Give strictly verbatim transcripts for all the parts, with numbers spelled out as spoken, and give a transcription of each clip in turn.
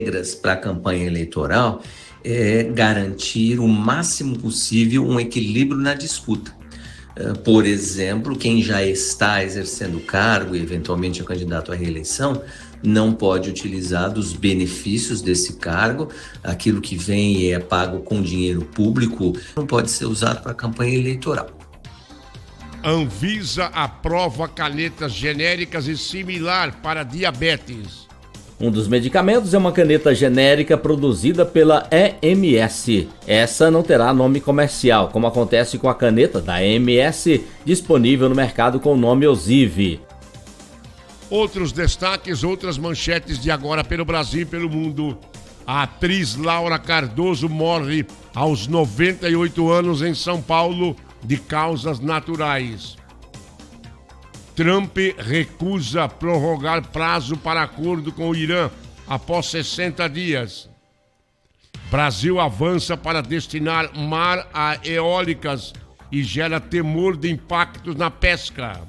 regras para a campanha eleitoral é garantir o máximo possível um equilíbrio na disputa. Por exemplo, quem já está exercendo o cargo e eventualmente é candidato à reeleição não pode utilizar dos benefícios desse cargo, aquilo que vem e é pago com dinheiro público, não pode ser usado para a campanha eleitoral. Anvisa aprova canetas genéricas e similar para diabetes. Um dos medicamentos é uma caneta genérica produzida pela E M S. Essa não terá nome comercial, como acontece com a caneta da E M S, disponível no mercado com o nome Osive. Outros destaques, outras manchetes de agora pelo Brasil e pelo mundo. A atriz Laura Cardoso morre aos noventa e oito anos em São Paulo de causas naturais. Trump recusa prorrogar prazo para acordo com o Irã após sessenta dias. Brasil avança para destinar mar a eólicas e gera temor de impactos na pesca.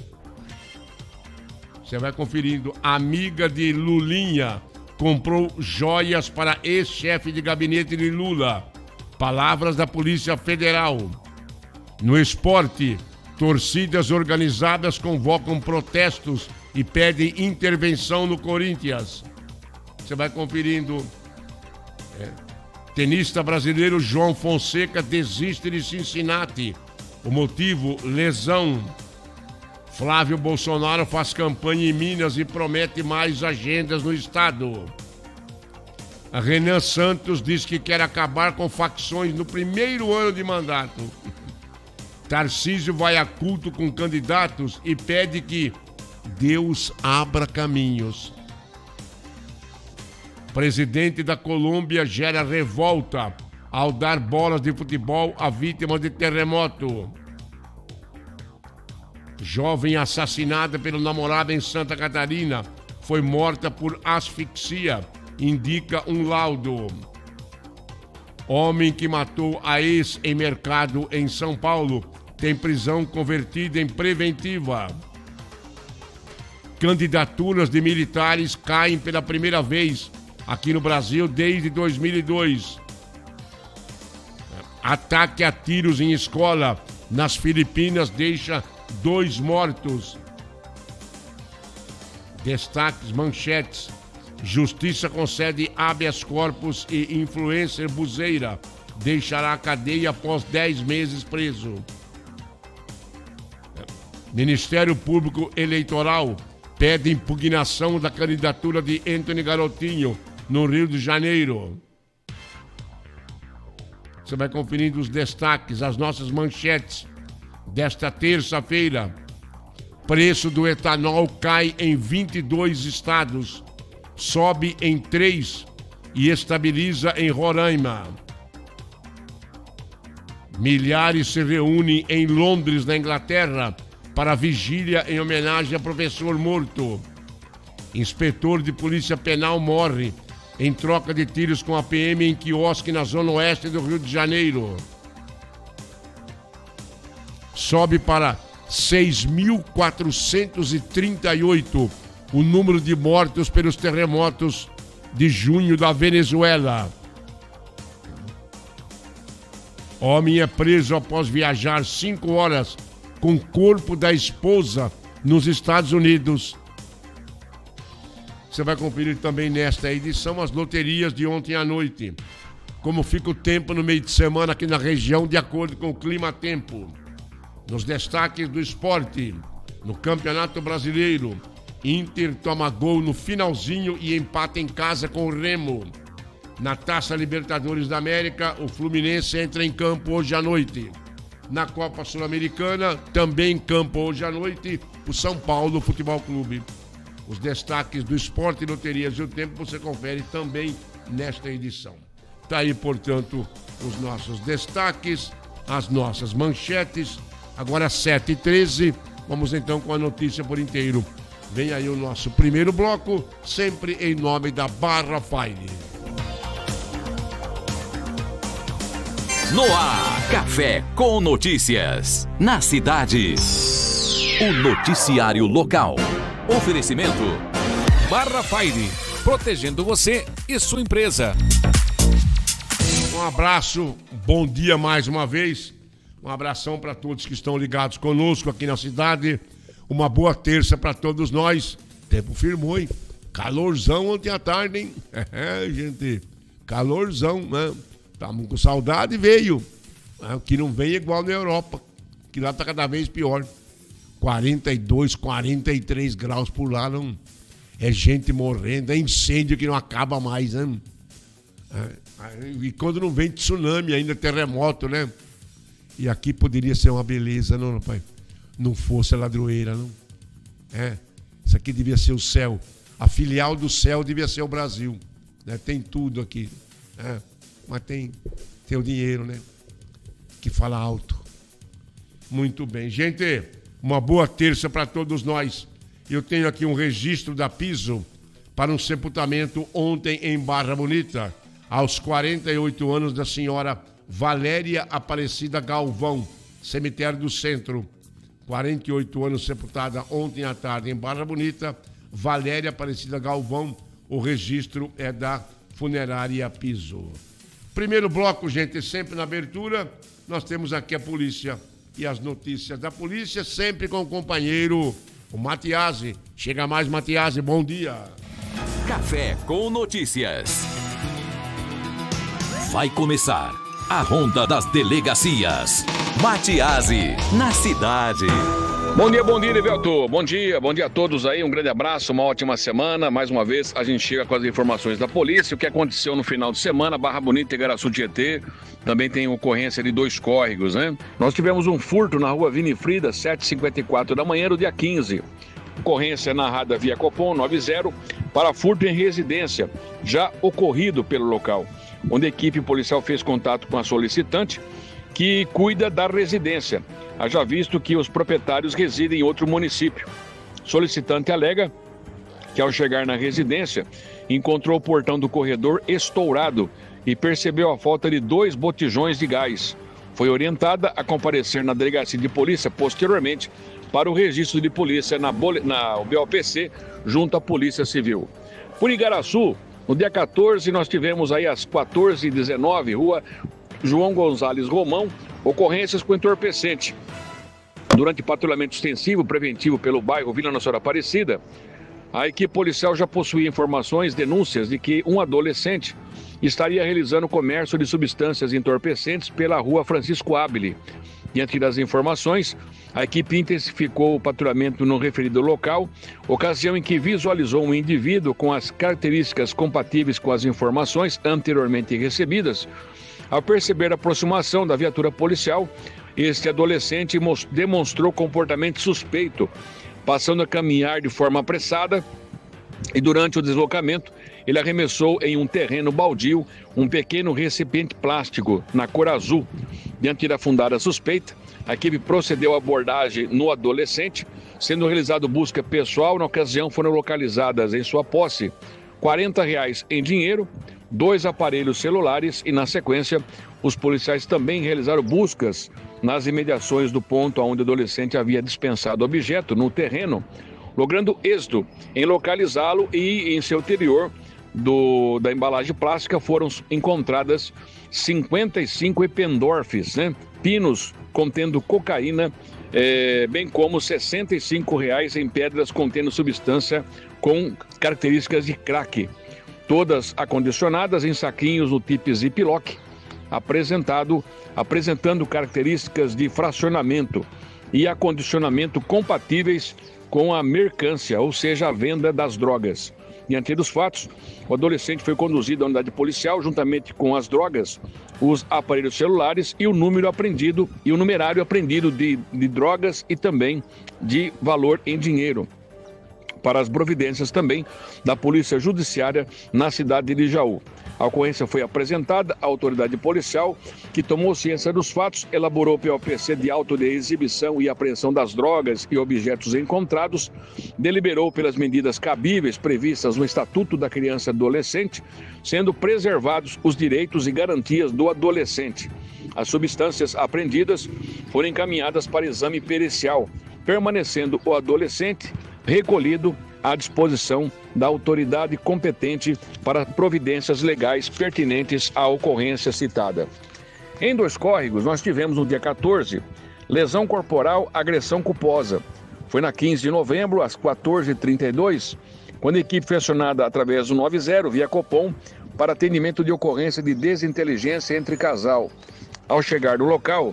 Você vai conferindo. Amiga de Lulinha comprou joias para ex-chefe de gabinete de Lula. Palavras da Polícia Federal. No esporte, torcidas organizadas convocam protestos e pedem intervenção no Corinthians. Você vai conferindo. É. Tenista brasileiro João Fonseca desiste de Cincinnati. O motivo, lesão. Flávio Bolsonaro faz campanha em Minas e promete mais agendas no estado. A Renan Santos diz que quer acabar com facções no primeiro ano de mandato. Tarcísio vai a culto com candidatos e pede que Deus abra caminhos. Presidente da Colômbia gera revolta ao dar bolas de futebol a vítima de terremoto. Jovem assassinada pelo namorado em Santa Catarina foi morta por asfixia, indica um laudo. Homem que matou a ex em mercado em São Paulo tem prisão convertida em preventiva. Candidaturas de militares caem pela primeira vez aqui no Brasil desde dois mil e dois. Ataque a tiros em escola nas Filipinas deixa dois mortos. Destaques, manchetes. Justiça concede habeas corpus e influencer Buzeira deixará a cadeia após dez meses preso. Ministério Público Eleitoral pede impugnação da candidatura de Antony Garotinho no Rio de Janeiro. Você vai conferindo os destaques, as nossas manchetes desta terça-feira. Preço do etanol cai em vinte e dois estados, sobe em três e estabiliza em Roraima. Milhares se reúnem em Londres, na Inglaterra, para vigília em homenagem a professor morto. Inspetor de polícia penal morre em troca de tiros com a P M em quiosque na zona oeste do Rio de Janeiro. Sobe para seis mil quatrocentos e trinta e oito o número de mortos pelos terremotos de junho da Venezuela. Homem é preso após viajar cinco horas com o corpo da esposa nos Estados Unidos. Você vai conferir também nesta edição as loterias de ontem à noite. Como fica o tempo no meio de semana aqui na região, de acordo com o clima-tempo. Nos destaques do esporte, no Campeonato Brasileiro, Inter toma gol no finalzinho e empata em casa com o Remo. Na Taça Libertadores da América, o Fluminense entra em campo hoje à noite. Na Copa Sul-Americana, também em campo hoje à noite, o São Paulo Futebol Clube. Os destaques do esporte, loterias e o tempo você confere também nesta edição. Está aí, portanto, os nossos destaques, as nossas manchetes. Agora sete e treze, vamos então com a notícia por inteiro. Vem aí o nosso primeiro bloco, sempre em nome da Barra Fire. No ar, Café com Notícias. Na cidade, o noticiário local. Oferecimento Barra Fire, protegendo você e sua empresa. Um abraço, bom dia mais uma vez. Um abração para todos que estão ligados conosco aqui na cidade. Uma boa terça para todos nós. Tempo firmou, hein? Calorzão ontem à tarde, hein? É, gente, calorzão, né? Tamo com saudade e veio. O que não vem é igual na Europa, que lá tá cada vez pior. quarenta e dois, quarenta e três graus por lá, não. É gente morrendo, é incêndio que não acaba mais, né? É, e quando não vem tsunami ainda, terremoto, né? E aqui poderia ser uma beleza, não, pai? Não fosse a ladroeira, não. É, isso aqui devia ser o céu. A filial do céu devia ser o Brasil, né? Tem tudo aqui, né? Mas tem, tem o dinheiro, né? Que fala alto. Muito bem. Gente, uma boa terça para todos nós. Eu tenho aqui um registro da Piso para um sepultamento ontem em Barra Bonita, aos quarenta e oito anos da senhora Valéria Aparecida Galvão, cemitério do Centro. quarenta e oito anos, sepultada ontem à tarde em Barra Bonita, Valéria Aparecida Galvão. O registro é da Funerária Piso. Primeiro bloco, gente, sempre na abertura, nós temos aqui a polícia e as notícias da polícia, sempre com o companheiro, o Matiasi. Chega mais, Matiasi, bom dia. Café com notícias. Vai começar a Ronda das Delegacias. Matiasi, na cidade. Bom dia, bom dia, Evelto. Bom dia, bom dia a todos aí. Um grande abraço, uma ótima semana. Mais uma vez, a gente chega com as informações da polícia. O que aconteceu no final de semana, Barra Bonita e Igaraçu Tietê. Também tem ocorrência de dois córregos, né? Nós tivemos um furto na rua Vinifrida, sete e cinquenta e quatro da manhã, no dia quinze. Ocorrência narrada via Copom noventa para furto em residência, já ocorrido pelo local, onde a equipe policial fez contato com a solicitante, que cuida da residência, haja visto que os proprietários residem em outro município. Solicitante alega que, ao chegar na residência, encontrou o portão do corredor estourado e percebeu a falta de dois botijões de gás. Foi orientada a comparecer na delegacia de polícia posteriormente para o registro de polícia na, na B O P C junto à Polícia Civil. Por Igaraçu, no dia quatorze, nós tivemos aí às quatorze e dezenove, rua João Gonzalez Romão, ocorrências com entorpecente. Durante patrulhamento extensivo preventivo pelo bairro Vila Nossa Senhora Aparecida, a equipe policial já possuía informações, denúncias de que um adolescente estaria realizando comércio de substâncias entorpecentes pela rua Francisco Abile. Diante das informações, a equipe intensificou o patrulhamento no referido local, ocasião em que visualizou um indivíduo com as características compatíveis com as informações anteriormente recebidas. Ao perceber a aproximação da viatura policial, este adolescente demonstrou comportamento suspeito, passando a caminhar de forma apressada, e durante o deslocamento ele arremessou em um terreno baldio um pequeno recipiente plástico na cor azul. Diante da fundada suspeita, a equipe procedeu à abordagem no adolescente, sendo realizada busca pessoal. Na ocasião foram localizadas em sua posse quarenta reais em dinheiro, dois aparelhos celulares e, na sequência, os policiais também realizaram buscas nas imediações do ponto onde o adolescente havia dispensado o objeto no terreno, logrando êxito em localizá-lo, e em seu interior do, da embalagem plástica foram encontradas cinquenta e cinco Ependorfs, né? Pinos contendo cocaína, é, bem como sessenta e cinco reais em pedras contendo substância com características de crack, todas acondicionadas em saquinhos no tipo Ziploc, apresentado, apresentando características de fracionamento e acondicionamento compatíveis com a mercância, ou seja, a venda das drogas. Diante dos fatos, o adolescente foi conduzido à unidade policial juntamente com as drogas, os aparelhos celulares e o número apreendido e o numerário apreendido de, de drogas e também de valor em dinheiro, para as providências também da Polícia Judiciária na cidade de Jaú. A ocorrência foi apresentada à autoridade policial, que tomou ciência dos fatos, elaborou o P O P C de auto de exibição e apreensão das drogas e objetos encontrados, deliberou pelas medidas cabíveis previstas no Estatuto da Criança e Adolescente, sendo preservados os direitos e garantias do adolescente. As substâncias apreendidas foram encaminhadas para exame pericial, permanecendo o adolescente recolhido à disposição da autoridade competente para providências legais pertinentes à ocorrência citada. Em Dois Córregos, nós tivemos no dia quatorze, lesão corporal, agressão culposa. Foi na quinze de novembro, às quatorze e trinta e dois, quando a equipe foi acionada através do noventa via Copom para atendimento de ocorrência de desinteligência entre casal. Ao chegar no local,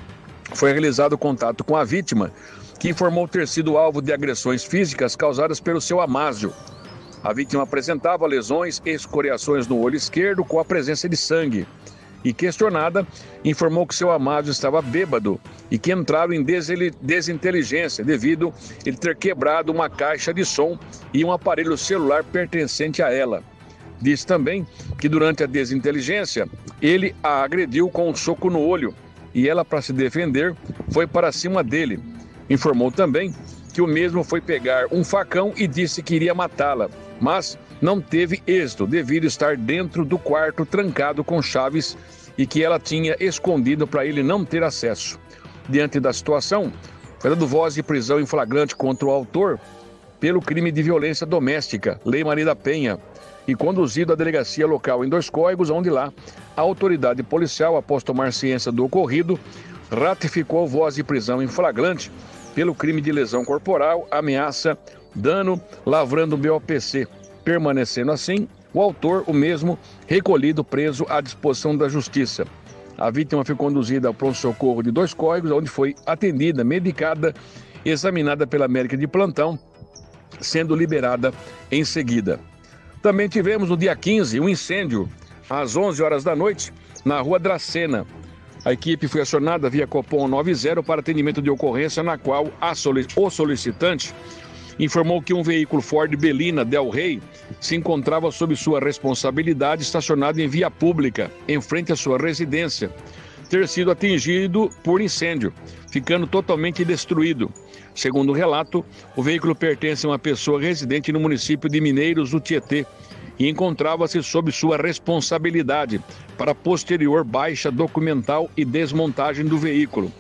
foi realizado contato com a vítima, que informou ter sido alvo de agressões físicas causadas pelo seu amásio. A vítima apresentava lesões e escoriações no olho esquerdo com a presença de sangue. E questionada, informou que seu amado estava bêbado e que entraram em desinteligência devido a ele ter quebrado uma caixa de som e um aparelho celular pertencente a ela. Disse também que durante a desinteligência, ele a agrediu com um soco no olho e ela, para se defender, foi para cima dele. Informou também que o mesmo foi pegar um facão e disse que iria matá-la, mas não teve êxito devido a estar dentro do quarto trancado com chaves e que ela tinha escondido para ele não ter acesso. Diante da situação, foi dado voz de prisão em flagrante contra o autor pelo crime de violência doméstica, Lei Maria da Penha, e conduzido à delegacia local em Dois Córregos, onde lá a autoridade policial, após tomar ciência do ocorrido, ratificou voz de prisão em flagrante pelo crime de lesão corporal, ameaça, dano, lavrando o B O P C. Permanecendo assim, o autor, o mesmo, recolhido, preso à disposição da Justiça. A vítima foi conduzida ao pronto-socorro de Dois Córregos, onde foi atendida, medicada, examinada pela médica de plantão, sendo liberada em seguida. Também tivemos no dia quinze um incêndio, às onze horas da noite, na rua Dracena. A equipe foi acionada via Copom noventa para atendimento de ocorrência, na qual a solic- o solicitante informou que um veículo Ford Belina Del Rey se encontrava sob sua responsabilidade estacionado em via pública, em frente à sua residência, ter sido atingido por incêndio, ficando totalmente destruído. Segundo o relato, o veículo pertence a uma pessoa residente no município de Mineiros do Tietê e encontrava-se sob sua responsabilidade para posterior baixa documental e desmontagem do veículo.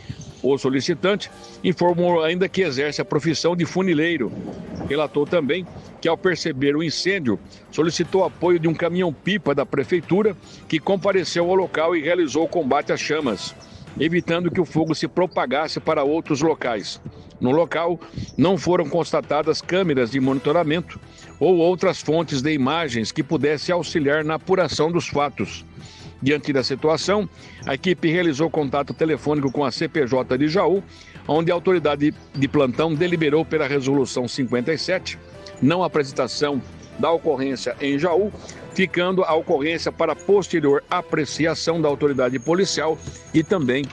O solicitante informou ainda que exerce a profissão de funileiro. Relatou também que, ao perceber o incêndio, solicitou apoio de um caminhão-pipa da prefeitura que compareceu ao local e realizou o combate às chamas, evitando que o fogo se propagasse para outros locais. No local, não foram constatadas câmeras de monitoramento ou outras fontes de imagens que pudessem auxiliar na apuração dos fatos. Diante da situação, a equipe realizou contato telefônico com a C P J de Jaú, onde a autoridade de plantão deliberou pela resolução cinquenta e sete, não apresentação da ocorrência em Jaú, ficando a ocorrência para posterior apreciação da autoridade policial e também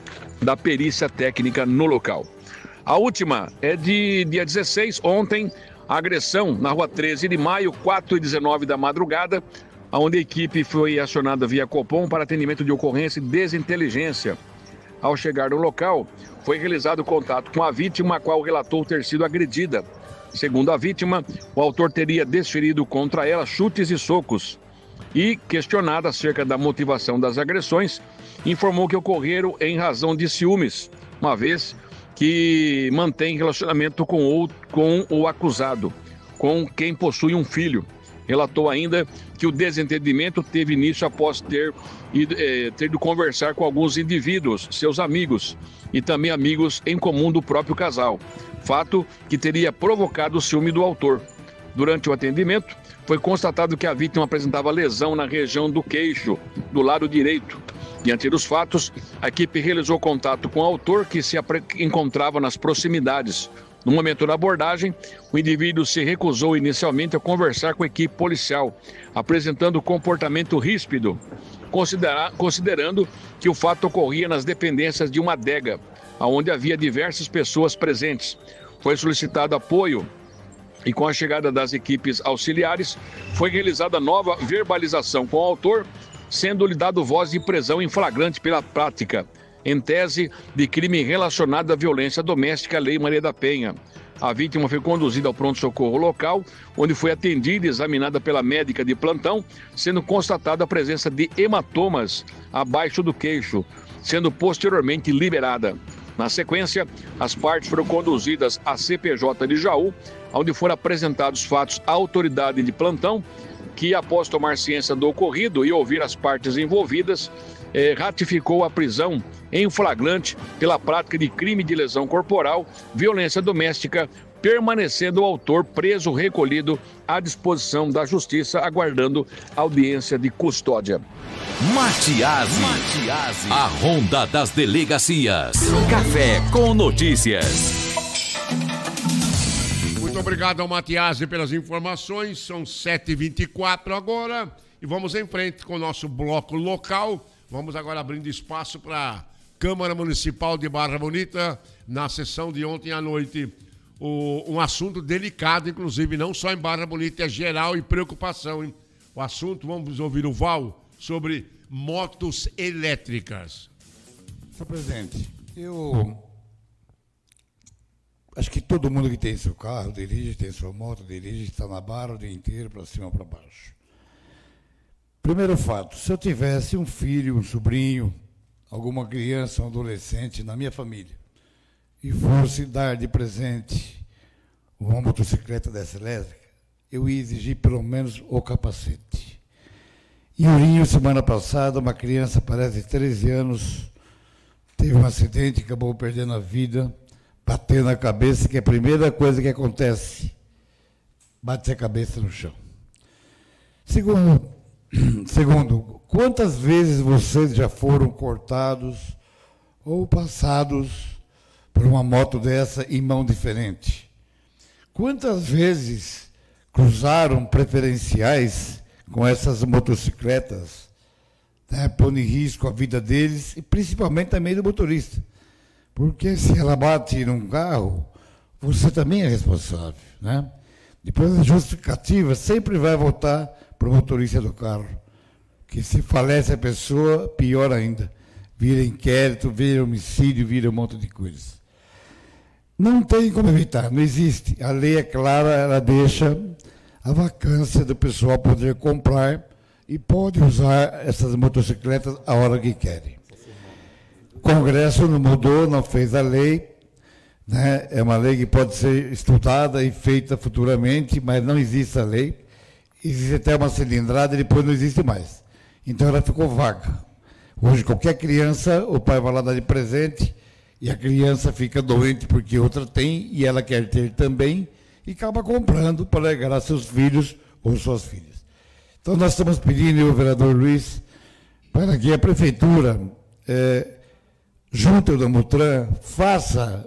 da perícia técnica no local. A última é de dia dezesseis, ontem, a agressão na rua treze de maio, quatro e dezenove da madrugada, onde a equipe foi acionada via Copom para atendimento de ocorrência e desinteligência. Ao chegar no local, foi realizado contato com a vítima, a qual relatou ter sido agredida. Segundo a vítima, o autor teria desferido contra ela chutes e socos. E, questionada acerca da motivação das agressões, informou que ocorreram em razão de ciúmes, uma vez que mantém relacionamento com o, com o acusado, com quem possui um filho. Relatou ainda que o desentendimento teve início após ter ido, eh, ter ido conversar com alguns indivíduos, seus amigos, e também amigos em comum do próprio casal, fato que teria provocado o ciúme do autor. Durante o atendimento, foi constatado que a vítima apresentava lesão na região do queixo, do lado direito. Diante dos fatos, a equipe realizou contato com o autor, que se encontrava nas proximidades. No momento da abordagem, o indivíduo se recusou inicialmente a conversar com a equipe policial, apresentando comportamento ríspido, considera- considerando que o fato ocorria nas dependências de uma adega, onde havia diversas pessoas presentes. Foi solicitado apoio e, com a chegada das equipes auxiliares, foi realizada nova verbalização com o autor, sendo-lhe dado voz de prisão em flagrante pela prática, em tese de crime relacionado à violência doméstica, Lei Maria da Penha. A vítima foi conduzida ao pronto-socorro local, onde foi atendida e examinada pela médica de plantão, sendo constatada a presença de hematomas abaixo do queixo, sendo posteriormente liberada. Na sequência, as partes foram conduzidas à C P J de Jaú, onde foram apresentados fatos à autoridade de plantão, que, após tomar ciência do ocorrido e ouvir as partes envolvidas, eh, ratificou a prisão em flagrante pela prática de crime de lesão corporal, violência doméstica, permanecendo o autor preso, recolhido à disposição da Justiça, aguardando audiência de custódia. Matiasi, Matiasi, a Ronda das Delegacias. Café com notícias. Muito obrigado ao Matiasi pelas informações. São sete e vinte e quatro agora e vamos em frente com o nosso bloco local. Vamos agora abrindo espaço para a Câmara Municipal de Barra Bonita, na sessão de ontem à noite. O, um assunto delicado, inclusive, não só em Barra Bonita, é geral e preocupação, hein? O assunto, vamos ouvir o Val, sobre motos elétricas. Senhor presidente, eu acho que todo mundo que tem seu carro, dirige, tem sua moto, dirige, está na barra o dia inteiro, para cima ou para baixo. Primeiro fato, se eu tivesse um filho, um sobrinho, alguma criança, um adolescente na minha família, e fosse dar de presente uma motocicleta dessa elétrica, eu ia exigir pelo menos o capacete. Em Ourinho, semana passada, uma criança, parece de treze anos, teve um acidente e acabou perdendo a vida, batendo a cabeça, que é a primeira coisa que acontece, bate a cabeça no chão. Segundo, segundo, quantas vezes vocês já foram cortados ou passados por uma moto dessa em mão diferente? Quantas vezes cruzaram preferenciais com essas motocicletas, né, pondo em risco a vida deles e principalmente também do motorista? Porque se ela bate num carro, você também é responsável, né? Depois a justificativa sempre vai voltar para o motorista do carro, que se falece a pessoa, pior ainda, vira inquérito, vira homicídio, vira um monte de coisas. Não tem como evitar, não existe. A lei é clara, ela deixa a vacância do pessoal poder comprar e pode usar essas motocicletas a hora que querem. O Congresso não mudou, não fez a lei, né? É uma lei que pode ser estudada e feita futuramente, mas não existe a lei. Existe até uma cilindrada e depois não existe mais. Então ela ficou vaga. Hoje qualquer criança, o pai vai lá dar de presente e a criança fica doente porque outra tem e ela quer ter também e acaba comprando para regalar seus filhos ou suas filhas. Então nós estamos pedindo ao vereador Luiz para que a prefeitura, é, junto ao Damutran, faça,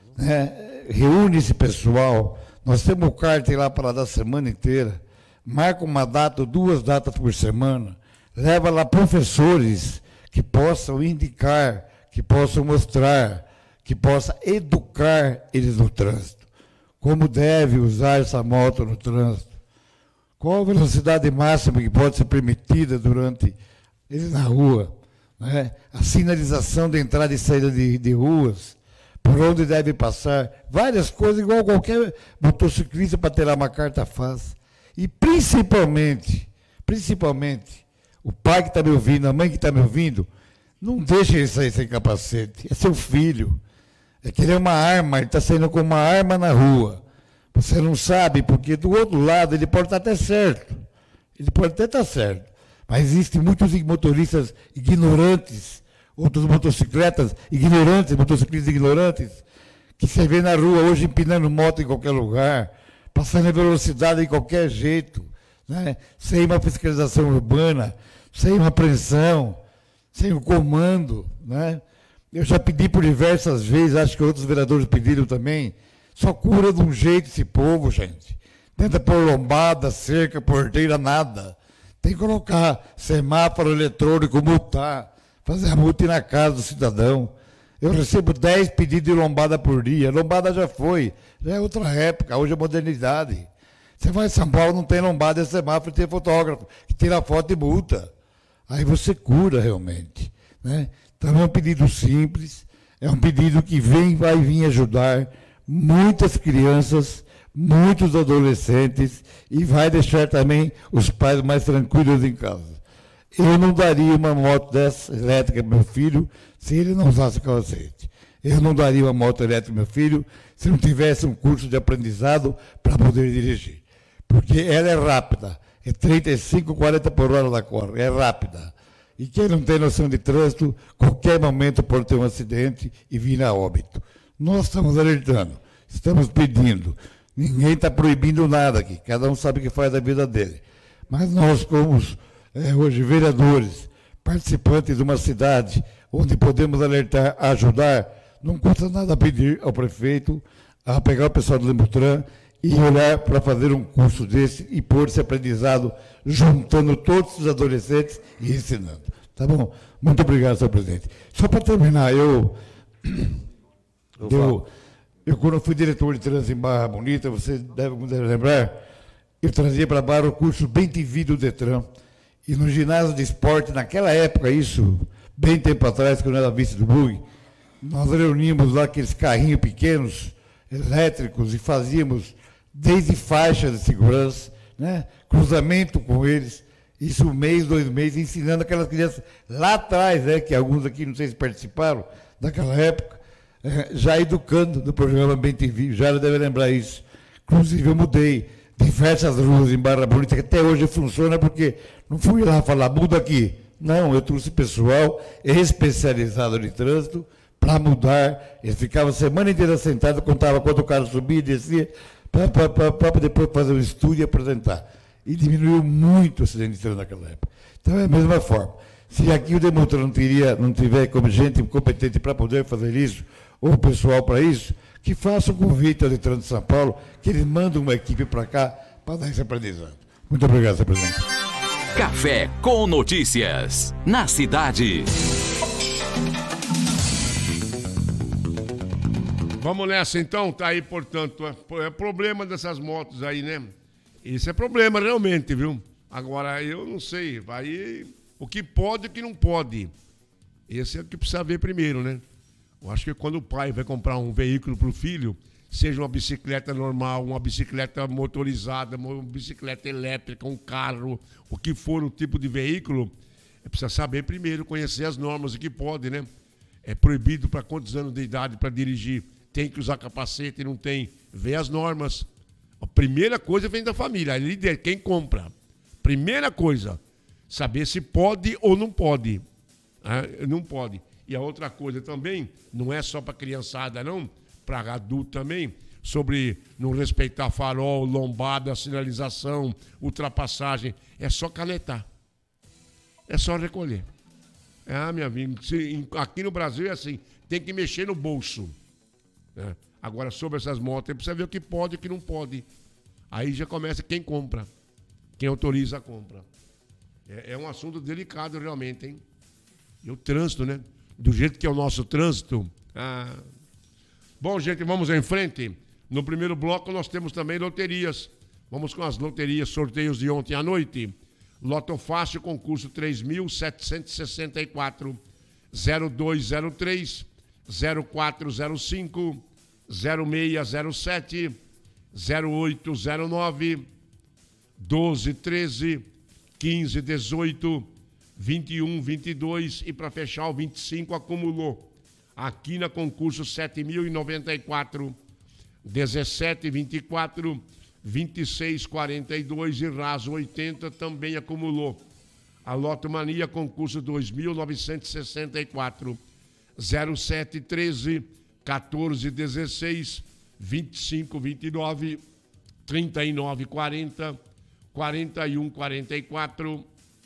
né, reúne esse pessoal. Nós temos o cárter lá para dar a semana inteira, marca uma data, duas datas por semana, leva lá professores que possam indicar, que possam mostrar, que possam educar eles no trânsito. Como deve usar essa moto no trânsito? Qual a velocidade máxima que pode ser permitida durante eles na rua? Né? A sinalização de entrada e saída de, de ruas, por onde deve passar, várias coisas, igual qualquer motociclista para ter lá uma carta faz. E principalmente, principalmente, o pai que está me ouvindo, a mãe que está me ouvindo, não deixe ele sair sem capacete. É seu filho. É que ele é uma arma, ele está saindo com uma arma na rua. Você não sabe, porque do outro lado ele pode estar até certo. Ele pode até estar certo. Mas existem muitos motoristas ignorantes, outros motocicletas ignorantes, motociclistas ignorantes, que você vê na rua hoje empinando moto em qualquer lugar, passando a velocidade de qualquer jeito, né? Sem uma fiscalização urbana, sem uma apreensão, sem o comando, né? Eu já pedi por diversas vezes, acho que outros vereadores pediram também, só cura de um jeito esse povo, gente. Tenta pôr lombada, cerca, porteira, nada. Tem que colocar semáforo eletrônico, multar, fazer a multa na casa do cidadão. Eu recebo dez pedidos de lombada por dia. Lombada já foi, já é outra época, hoje é modernidade. Você vai em São Paulo, não tem lombada, é semáforo, tem fotógrafo, que tira foto e multa. Aí você cura realmente, né? Então é um pedido simples, é um pedido que vem, vai vir ajudar muitas crianças, muitos adolescentes e vai deixar também os pais mais tranquilos em casa. Eu não daria uma moto dessa elétrica para meu filho se ele não usasse capacete. Eu não daria uma moto elétrica ao meu filho se não tivesse um curso de aprendizado para poder dirigir. Porque ela é rápida, é trinta e cinco, quarenta por hora da corre, é rápida. E quem não tem noção de trânsito, qualquer momento pode ter um acidente e vir a óbito. Nós estamos alertando, estamos pedindo. Ninguém está proibindo nada aqui, cada um sabe o que faz da vida dele. Mas nós, como é, hoje vereadores, participantes de uma cidade onde podemos alertar, ajudar, não custa nada pedir ao prefeito a pegar o pessoal do Lemutran e olhar para fazer um curso desse e pôr esse aprendizado, juntando todos os adolescentes e ensinando. Tá bom? Muito obrigado, senhor presidente. Só para terminar, eu, eu, eu, quando fui diretor de trânsito em Barra Bonita, você deve, deve lembrar, eu trazia para Barra o curso Bem Te Vi do Detran. E no ginásio de esporte, naquela época, isso, bem tempo atrás, quando eu era vice do B U I, nós reuníamos lá aqueles carrinhos pequenos, elétricos, e fazíamos desde faixas de segurança, né, cruzamento com eles, isso um mês, dois meses, ensinando aquelas crianças lá atrás, né, que alguns aqui não sei se participaram daquela época, é, já educando no programa Bem Te Vi, já deve lembrar isso. Inclusive eu mudei diversas ruas em Barra Bonita, que até hoje funciona, porque não fui lá falar, muda aqui. Não, eu trouxe pessoal especializado em trânsito para mudar. Eles ficavam a semana inteira sentados, contava quando o carro subia e descia, para depois fazer um estudo e apresentar. E diminuiu muito o acidente de trânsito naquela época. Então é a mesma forma. Se aqui o Demutran não, teria, não tiver como gente competente para poder fazer isso, ou pessoal para isso, que faça um convite ao Detran de São Paulo, que eles mandem uma equipe para cá para dar esse aprendizado. Muito obrigado, senhor presidente. Café com Notícias, na cidade. Vamos nessa então, tá aí, portanto, é, é problema dessas motos aí, né? Isso é problema realmente, viu? Agora, eu não sei, vai o que pode e o que não pode. Esse é o que precisa ver primeiro, né? Eu acho que quando o pai vai comprar um veículo para o filho, seja uma bicicleta normal, uma bicicleta motorizada, uma bicicleta elétrica, um carro, o que for o tipo de veículo, é precisa saber primeiro, conhecer as normas, o que pode, né? É proibido para quantos anos de idade para dirigir, tem que usar capacete, não tem, vê as normas. A primeira coisa vem da família, a líder, quem compra. Primeira coisa, saber se pode ou não pode. É, não pode. E a outra coisa também, não é só para criançada não, para adulto também, sobre não respeitar farol, lombada, sinalização, ultrapassagem, é só canetar. É só recolher. Ah, minha amiga, aqui no Brasil é assim, tem que mexer no bolso. É. Agora, sobre essas motos, precisa ver o que pode e o que não pode. Aí já começa quem compra, quem autoriza a compra. É, é um assunto delicado realmente, hein? E o trânsito, né? Do jeito que é o nosso trânsito. Ah. Bom, gente, vamos em frente. No primeiro bloco nós temos também loterias. Vamos com as loterias, sorteios de ontem à noite. Loto Fácil, concurso três mil setecentos e sessenta e quatro, zero dois zero três, zero quatro zero cinco, zero seis zero sete, zero oito zero nove, doze treze, quinze dezoito, vinte e um vinte e dois e para fechar o vinte e cinco acumulou. Aqui na concurso sete mil e noventa e quatro, dezessete vinte e quatro, vinte e seis quarenta e dois e raso oitenta também acumulou. A Loto Mania concurso dois mil novecentos e sessenta e quatro, zero sete treze, quatorze dezesseis, vinte e cinco vinte e nove, trinta e nove quarenta, quarenta e um quarenta e quatro,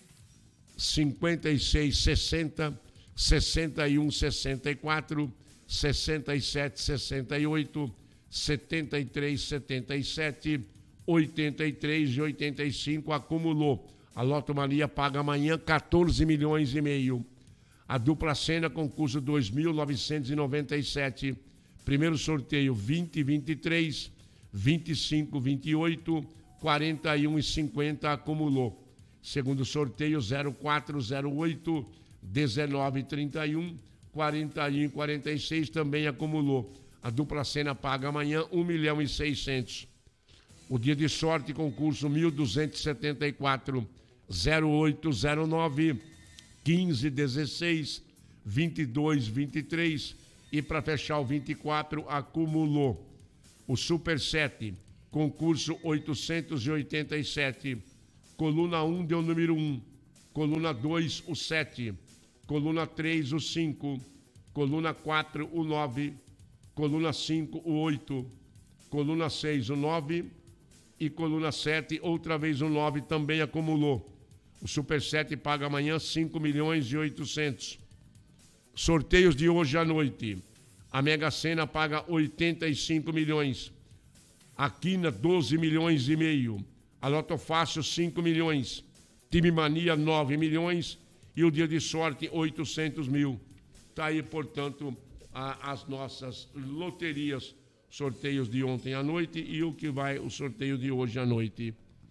cinquenta e seis sessenta, sessenta e um sessenta e quatro, sessenta e sete sessenta e oito, setenta e três setenta e sete, oitenta e três e oitenta e cinco acumulou. A Loto Mania paga amanhã quatorze milhões e meio. A dupla cena concurso dois mil novecentos e noventa e sete, primeiro sorteio vinte vinte e três, vinte e cinco vinte e oito, quarenta e um e cinquenta acumulou. Segundo sorteio zero quatro zero oito, dezenove trinta e um, quarenta e um e quarenta e seis também acumulou. A dupla cena paga amanhã um milhão e seiscentos. O dia de sorte concurso mil duzentos e setenta e quatro, zero oito zero nove, quinze dezesseis, vinte e dois vinte e três E para fechar o vinte e quatro, acumulou o Super sete, concurso oitocentos e oitenta e sete. Coluna um deu o número um. Coluna dois, o sete. Coluna três, o cinco. Coluna quatro, o nove. Coluna cinco, o oito. Coluna seis, o nove. E coluna sete, outra vez o nove, também acumulou. O Super sete paga amanhã cinco milhões e oitocentos. Sorteios de hoje à noite. A Mega Sena paga oitenta e cinco milhões. A Quina, doze milhões e meio. A Loto Fácil, cinco milhões. Time Mania, nove milhões. E o Dia de Sorte, oitocentos mil. Está aí, portanto, a, as nossas loterias, sorteios de ontem à noite e o que vai, o sorteio de hoje à noite.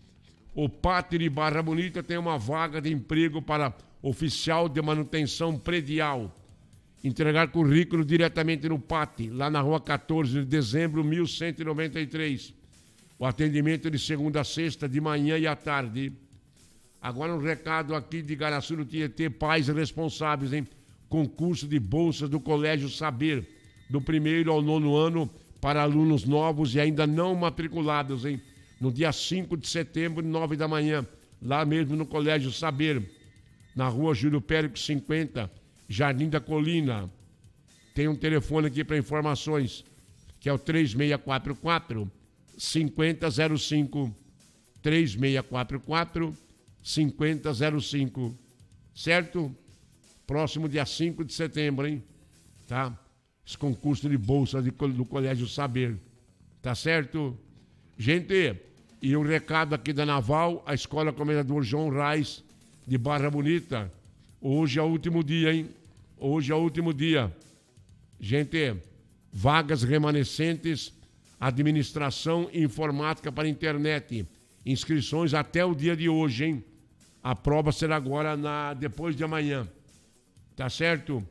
O Pátio de Barra Bonita tem uma vaga de emprego para oficial de manutenção predial. Entregar currículo diretamente no P A T, lá na rua quatorze de dezembro, mil cento e noventa e três. O atendimento de segunda a sexta, de manhã e à tarde. Agora um recado aqui de Igaraçu no Tietê, pais responsáveis, hein? Concurso de bolsas do Colégio Saber, do primeiro ao nono ano, para alunos novos e ainda não matriculados, hein? No dia cinco de setembro, nove da manhã, lá mesmo no Colégio Saber, na rua Júlio Périco cinquenta, Jardim da Colina. Tem um telefone aqui para informações, que é o três seis quatro quatro, cinco zero zero cinco. três seis quatro quatro, cinco zero zero cinco. Certo? Próximo dia cinco de setembro, hein? Tá? Esse concurso de bolsa de, do Colégio Saber. Tá certo? Gente, e um recado aqui da Naval, a Escola Comendador João Reis, de Barra Bonita. Hoje é o último dia, hein? Hoje é o último dia. Gente, vagas remanescentes, administração e informática para internet. Inscrições até o dia de hoje, hein? A prova será agora na, depois de amanhã. Tá certo?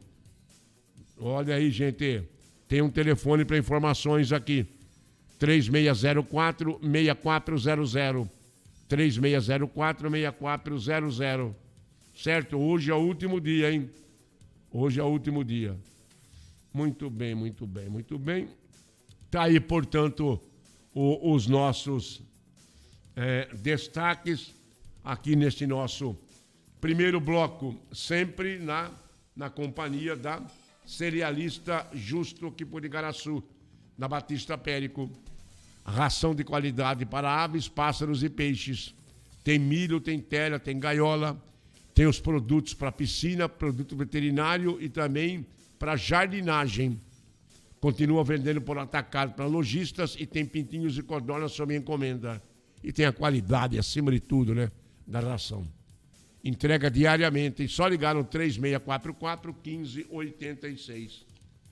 Olha aí, gente. Tem um telefone para informações aqui. três seis zero quatro, seis quatro zero zero. três seis zero quatro, seis quatro zero zero. Certo? Hoje é o último dia, hein? Hoje é o último dia. Muito bem, muito bem, muito bem. Tá aí, portanto, o, os nossos é, destaques aqui neste nosso primeiro bloco, sempre na, na companhia da cerealista Justo aqui por Igaraçu, na Batista Périco. Ração de qualidade para aves, pássaros e peixes. Tem milho, tem telha, tem gaiola. Tem os produtos para piscina, produto veterinário e também para jardinagem. Continua vendendo por atacado para lojistas e tem pintinhos e codornas sob encomenda. E tem a qualidade, acima de tudo, né, da ração. Entrega diariamente. Só ligar no três seis quatro quatro, um cinco oito seis.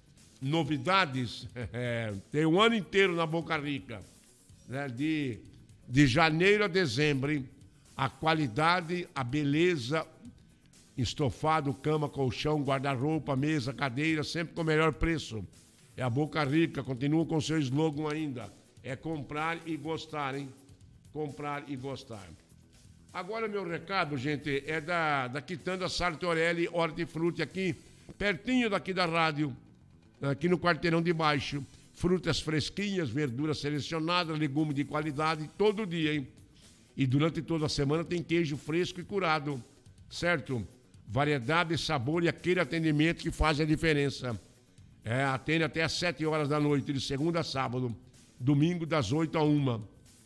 Novidades, é, tem um ano inteiro na Boca Rica. Né, de, de janeiro a dezembro, hein? A qualidade, a beleza, estofado, cama, colchão, guarda-roupa, mesa, cadeira, sempre com o melhor preço. É a Boca Rica, continua com seu slogan ainda. É comprar e gostar, hein? Comprar e gostar. Agora, meu recado, gente, é da, da Quitanda Sartorelli Hortifruti, aqui, pertinho daqui da rádio, aqui no quarteirão de baixo. Frutas fresquinhas, verduras selecionadas, legumes de qualidade, todo dia, hein? E durante toda a semana tem queijo fresco e curado, certo? Variedade, sabor e aquele atendimento que faz a diferença. É, atende até às sete horas da noite, de segunda a sábado. Domingo, das oito a uma.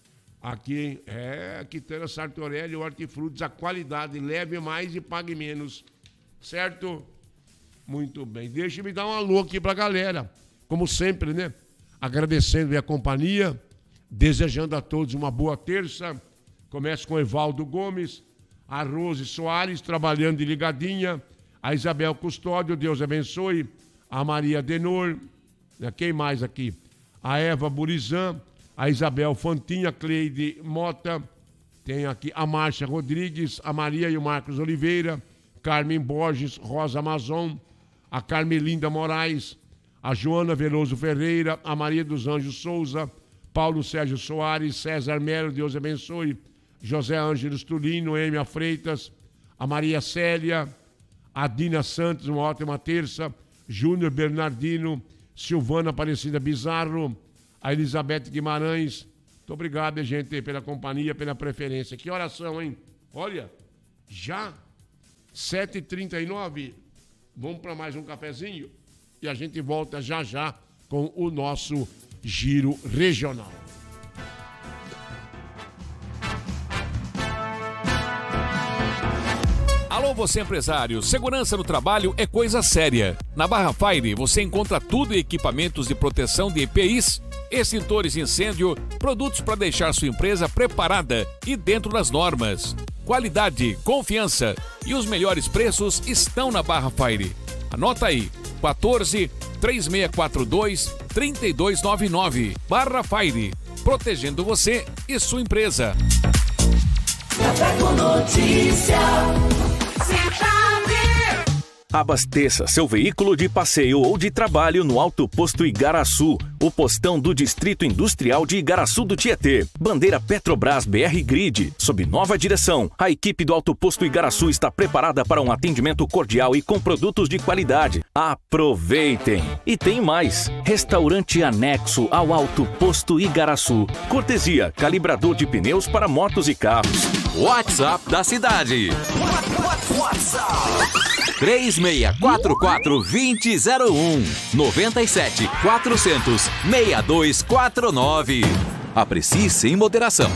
Aqui é Quitanda Sartorelli Hortifrutis, a qualidade, leve mais e pague menos. Certo? Muito bem. Deixa-me dar um alô aqui pra galera. Como sempre, né? Agradecendo a companhia, desejando a todos uma boa terça. Começo com o Evaldo Gomes, a Rose Soares, trabalhando de ligadinha, a Isabel Custódio, Deus abençoe, a Maria Denor, quem mais aqui? A Eva Burizan, a Isabel Fantinha, Cleide Mota, tem aqui a Márcia Rodrigues, a Maria e o Marcos Oliveira, Carmen Borges, Rosa Amazon, a Carmelinda Moraes, a Joana Veloso Ferreira, a Maria dos Anjos Souza, Paulo Sérgio Soares, César Melo, Deus abençoe, José Ângelos Tulino, Noêmia Freitas, a Maria Célia, a Dina Santos, uma ótima terça, Júnior Bernardino, Silvana Aparecida Bizarro, a Elizabeth Guimarães. Muito obrigado, gente, pela companhia, pela preferência. Que horas são, hein? Olha, já sete e trinta e nove. Vamos para mais um cafezinho e a gente volta já já com o nosso Giro Regional. Alô, você empresário, segurança no trabalho é coisa séria. Na Barra Fire você encontra tudo em equipamentos de proteção de E P Is, extintores de incêndio, produtos para deixar sua empresa preparada e dentro das normas. Qualidade, confiança e os melhores preços estão na Barra Fire. Anota aí, quatorze, três seis quatro dois, três dois nove nove. Barra Fire, protegendo você e sua empresa. Café com Notícia. Abasteça seu veículo de passeio ou de trabalho no Alto Posto Igaraçu, o postão do Distrito Industrial de Igaraçu do Tietê. Bandeira Petrobras B R Grid. Sob nova direção, a equipe do Alto Posto Igaraçu está preparada para um atendimento cordial e com produtos de qualidade. Aproveitem! E tem mais! Restaurante anexo ao Alto Posto Igaraçu. Cortesia, calibrador de pneus para motos e carros. WhatsApp da cidade. três seis quatro quatro, dois zero um, nove sete, quatrocentos, seis dois quatro nove. Aprecie sem moderação.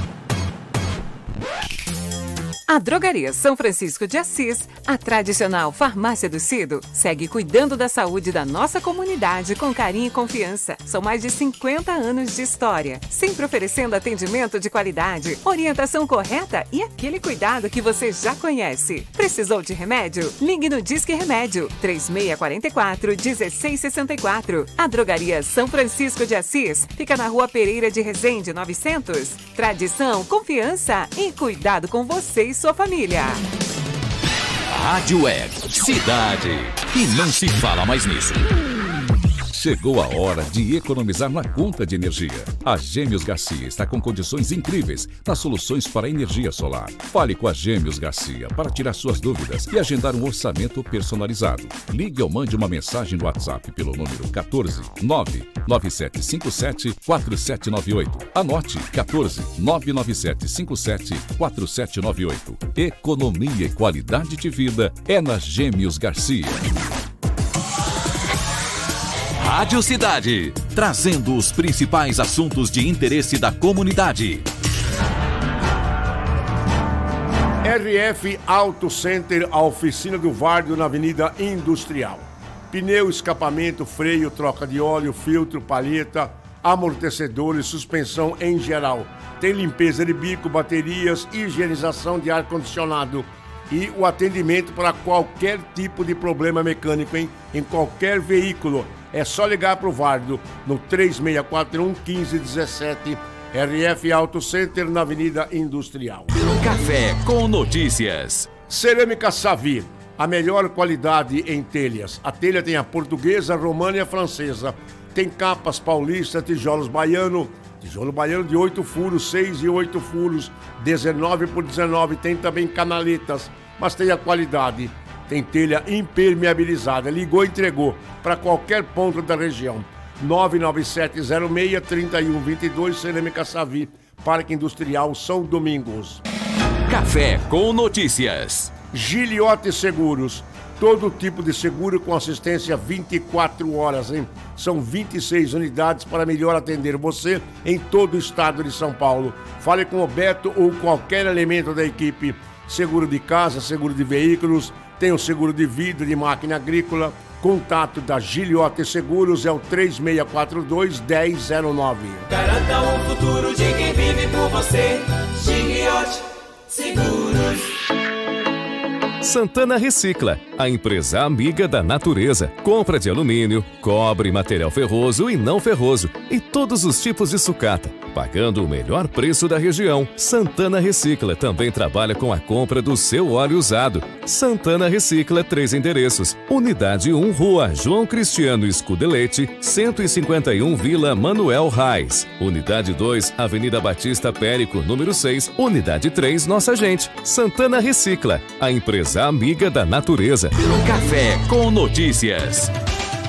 A Drogaria São Francisco de Assis, a tradicional farmácia do Cido, segue cuidando da saúde da nossa comunidade com carinho e confiança. São mais de cinquenta anos de história, sempre oferecendo atendimento de qualidade, orientação correta e aquele cuidado que você já conhece. Precisou de remédio? Ligue no Disque Remédio, três seis quatro quatro, um seis seis quatro. A Drogaria São Francisco de Assis fica na Rua Pereira de Resende, novecentos. Tradição, confiança e cuidado com você e sua família. Rádio Web Cidade. E não se fala mais nisso. Chegou a hora de economizar na conta de energia. A Gêmeos Garcia está com condições incríveis nas soluções para energia solar. Fale com a Gêmeos Garcia para tirar suas dúvidas e agendar um orçamento personalizado. Ligue ou mande uma mensagem no WhatsApp pelo número quatorze, nove nove sete cinco sete, quatro sete nove oito. Anote quatorze, nove nove sete cinco sete, quatro sete nove oito. Economia e qualidade de vida é na Gêmeos Garcia. Rádio Cidade, trazendo os principais assuntos de interesse da comunidade. R F Auto Center, a oficina do Vardo na Avenida Industrial. Pneu, escapamento, freio, troca de óleo, filtro, palheta, amortecedores, suspensão em geral. Tem limpeza de bico, baterias, higienização de ar-condicionado. E o atendimento para qualquer tipo de problema mecânico, hein? Em qualquer veículo. É só ligar para o Vardo no três seis quatro um, um cinco um sete. R F Auto Center na Avenida Industrial. Café com notícias. Cerâmica Savi, a melhor qualidade em telhas. A telha tem a portuguesa, a romana e a francesa. Tem capas paulista, tijolos baiano, tijolo baiano de oito furos, seis e oito furos, dezenove por dezenove. Tem também canaletas, mas tem a qualidade. Tem telha impermeabilizada. Ligou e entregou para qualquer ponto da região. nove nove sete zero seis, três um dois dois, Cerâmica Savi, Parque Industrial São Domingos. Café com notícias. Giliote Seguros. Todo tipo de seguro com assistência vinte e quatro horas, hein? São vinte e seis unidades para melhor atender você em todo o estado de São Paulo. Fale com o Beto ou qualquer elemento da equipe. Seguro de casa, seguro de veículos, tem o seguro de vida, de máquina agrícola. Contato da Giliote Seguros é o três seis quatro dois, um zero zero nove. Garanta o futuro de quem vive por você. Giliote Seguros. Santana Recicla, a empresa amiga da natureza. Compra de alumínio, cobre, material ferroso e não ferroso e todos os tipos de sucata, pagando o melhor preço da região. Santana Recicla também trabalha com a compra do seu óleo usado. Santana Recicla, três endereços. Unidade um, Rua João Cristiano Scudelete, cento e cinquenta e um, Vila Manuel Reis. Unidade dois, Avenida Batista Périco, número seis. Unidade três, Nossa Gente. Santana Recicla, a empresa amiga da natureza. Café com notícias.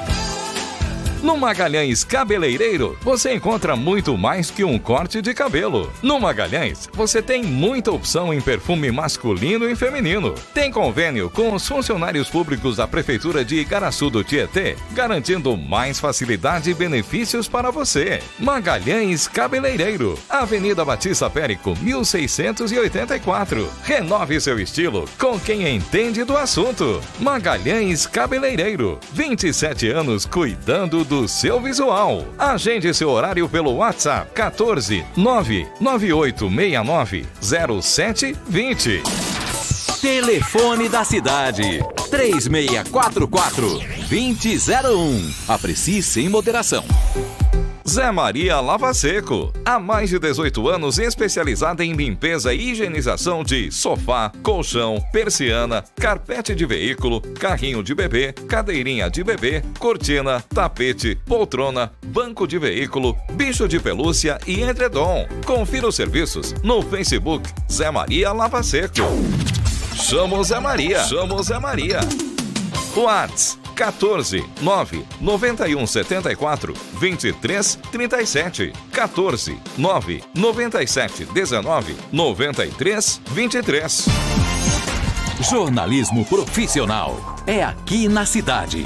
No Magalhães Cabeleireiro, você encontra muito mais que um corte de cabelo. No Magalhães, você tem muita opção em perfume masculino e feminino. Tem convênio com os funcionários públicos da Prefeitura de Igaraçu do Tietê, garantindo mais facilidade e benefícios para você. Magalhães Cabeleireiro, Avenida Batista Périco, mil seiscentos e oitenta e quatro. Renove seu estilo com quem entende do assunto. Magalhães Cabeleireiro, vinte e sete anos cuidando do seu visual. Agende seu horário pelo WhatsApp quatorze nove nove oito seis nove zero sete dois zero. Telefone da cidade três seis quatro quatro, dois zero zero um. Aprecie sem moderação. Zé Maria Lava Seco, há mais de dezoito anos especializada em limpeza e higienização de sofá, colchão, persiana, carpete de veículo, carrinho de bebê, cadeirinha de bebê, cortina, tapete, poltrona, banco de veículo, bicho de pelúcia e edredom. Confira os serviços no Facebook Zé Maria Lava Seco. Chama o Zé Maria. Chama o Zé Maria. WhatsApp quatorze nove nove um sete quatro dois três três sete. quatorze nove nove sete um nove nove três dois três. Jornalismo profissional é aqui na cidade.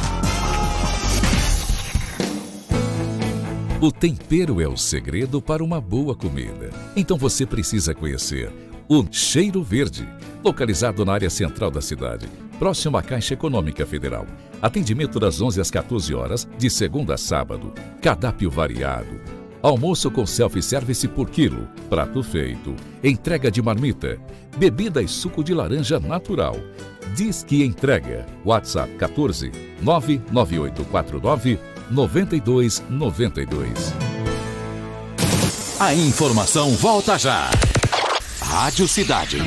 O tempero é o segredo para uma boa comida. Então você precisa conhecer o Cheiro Verde, localizado na área central da cidade, próximo à Caixa Econômica Federal. Atendimento das onze às quatorze horas, de segunda a sábado. Cardápio variado. Almoço com self-service por quilo. Prato feito. Entrega de marmita. Bebida e suco de laranja natural. Diz que entrega. WhatsApp quatorze nove nove oito quatro nove nove dois nove dois. A informação volta já. Rádio Cidade.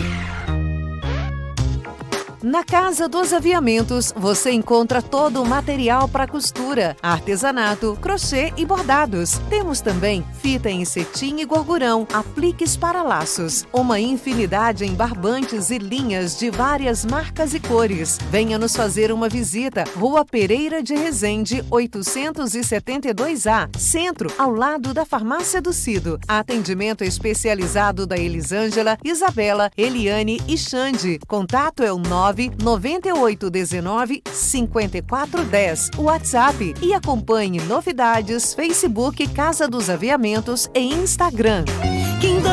Na Casa dos Aviamentos, você encontra todo o material para costura, artesanato, crochê e bordados. Temos também fita em cetim e gorgurão, apliques para laços, uma infinidade em barbantes e linhas de várias marcas e cores. Venha nos fazer uma visita. Rua Pereira de Resende, oitocentos e setenta e dois A, Centro, ao lado da Farmácia do Cido. Atendimento especializado da Elisângela, Isabela, Eliane e Xande. Contato é o nove nove oito um nove cinco quatro um zero. WhatsApp e acompanhe novidades, Facebook Casa dos Aviamentos e Instagram.